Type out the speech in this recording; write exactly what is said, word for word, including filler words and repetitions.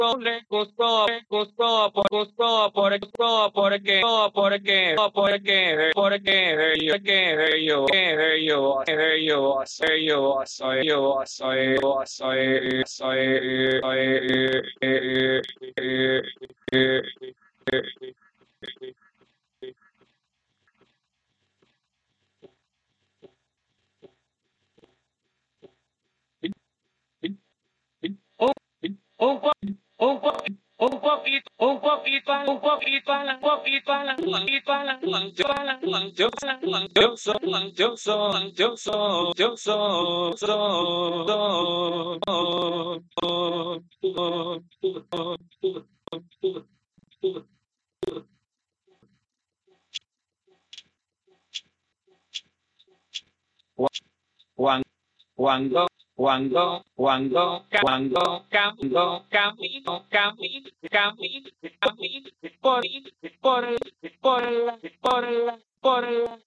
le gustó, le gustó, por gustó, por gustó, porque, no, porque, no, porque, porque, yo, que yo, que yo, que yo, soy yo, soy yo, soy yo, soy, soy, soy, un po, un po, un poquito, un poquito, un poquito, un poquito, un poquito, yo soy, yo soy, yo soy, yo soy, yo soy, soy, Juan, cuando, cuando, cuando, cuando, cuando, camino, camino, camino, camino, por, por, por, la, por, la, por, la,